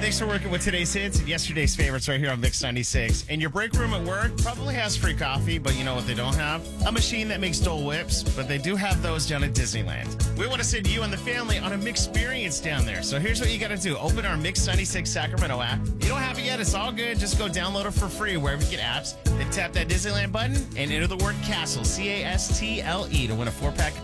thanks for working with today's hits and yesterday's favorites right here on Mix 96. And your break room at work probably has free coffee, but you know what they don't have? A machine that makes Dole Whips, but they do have those down at Disneyland. We want to send you and the family on a Mix experience down there. So here's what you got to do. Open our Mix 96 Sacramento app. You don't have it yet, it's all good. Just go download it for free wherever you get apps. Then tap that Disneyland button and enter the word CASTLE, C-A-S-T-L-E, to win a 4-pack of